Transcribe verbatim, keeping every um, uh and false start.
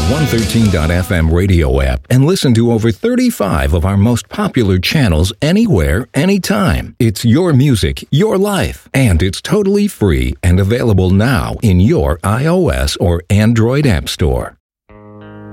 one thirteen dot f m radio app and listen to over thirty-five of our most popular channels anywhere, anytime. It's your music, your life, and it's totally free and available now in your iOS or Android app store.